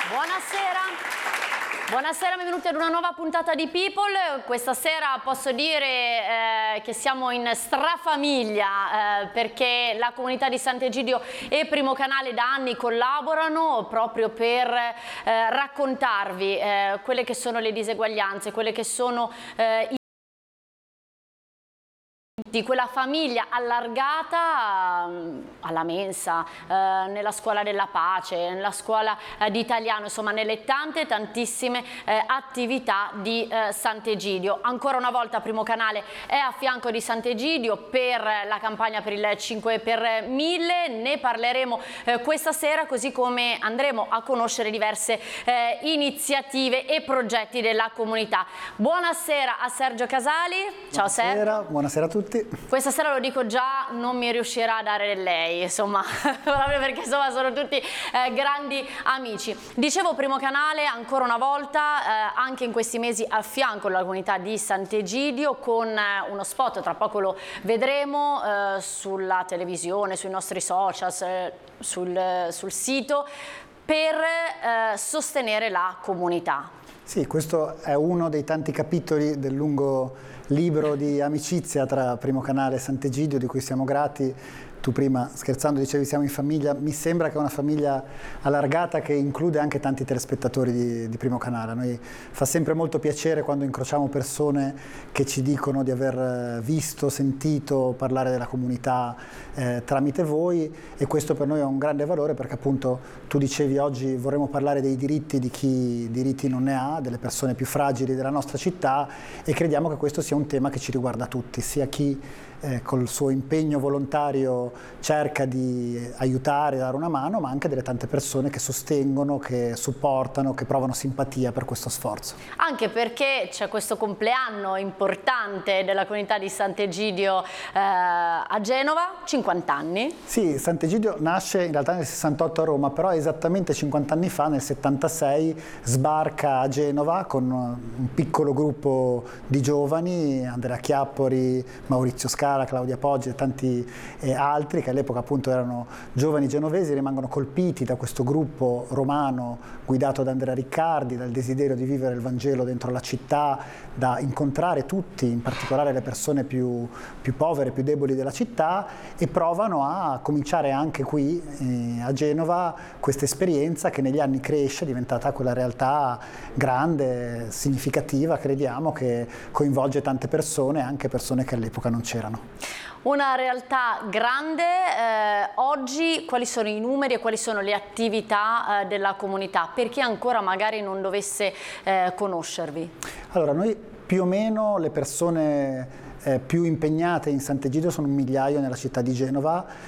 Buonasera. Buonasera, benvenuti ad una nuova puntata di People. Questa sera posso dire che siamo in strafamiglia perché la comunità di Sant'Egidio e Primo Canale da anni collaborano proprio per raccontarvi quelle che sono le diseguaglianze, quelle che sono di quella famiglia allargata alla mensa, nella scuola della pace, nella scuola di italiano, insomma nelle tantissime attività di Sant'Egidio. Ancora una volta Primo Canale è a fianco di Sant'Egidio per la campagna per il 5 per 1000, ne parleremo questa sera, così come andremo a conoscere diverse iniziative e progetti della comunità. Buonasera a Sergio Casali. Ciao Sergio. Buonasera a tutti. Questa sera lo dico già, non mi riuscirà a dare del lei, insomma, proprio perché insomma sono tutti grandi amici. Dicevo Primo Canale ancora una volta, anche in questi mesi a fianco della comunità di Sant'Egidio con uno spot, tra poco lo vedremo sulla televisione, sui nostri social, sul sito, per sostenere la comunità. Sì, questo è uno dei tanti capitoli del lungo libro di amicizia tra Primo Canale e Sant'Egidio, di cui siamo grati. Tu prima, scherzando, dicevi siamo in famiglia. Mi sembra che è una famiglia allargata che include anche tanti telespettatori di Primo Canale. A noi fa sempre molto piacere quando incrociamo persone che ci dicono di aver visto, sentito parlare della comunità tramite voi, e questo per noi è un grande valore, perché appunto tu dicevi oggi vorremmo parlare dei diritti di chi diritti non ne ha, delle persone più fragili della nostra città, e crediamo che questo sia un tema che ci riguarda tutti, sia chi col suo impegno volontario cerca di aiutare, dare una mano, ma anche delle tante persone che sostengono, che supportano, che provano simpatia per questo sforzo. Anche perché c'è questo compleanno importante della comunità di Sant'Egidio a Genova, 50 anni. Sì, Sant'Egidio nasce in realtà nel 68 a Roma, però esattamente 50 anni fa, nel 76, sbarca a Genova con un piccolo gruppo di giovani, Andrea Chiappori, Maurizio Scala, Claudia Poggi e tanti altri che all'epoca appunto erano giovani genovesi. Rimangono colpiti da questo gruppo romano guidato da Andrea Riccardi, dal desiderio di vivere il Vangelo dentro la città, da incontrare tutti, in particolare le persone più povere, più deboli della città, e provano a cominciare anche qui a Genova questa esperienza che negli anni cresce, è diventata quella realtà grande, significativa, crediamo, che coinvolge tante persone, anche persone che all'epoca non c'erano. Una realtà grande. Oggi quali sono i numeri e quali sono le attività della comunità, per chi ancora magari non dovesse conoscervi? Allora, noi più o meno le persone più impegnate in Sant'Egidio sono 1 migliaio nella città di Genova,